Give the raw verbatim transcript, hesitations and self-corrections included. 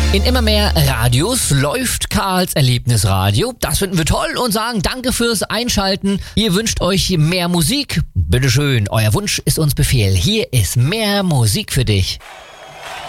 In immer mehr Radios läuft Karls Erlebnisradio. Das finden wir toll und sagen danke fürs Einschalten. Ihr wünscht euch mehr Musik? Bitteschön, euer Wunsch ist uns Befehl. Hier ist mehr Musik für dich.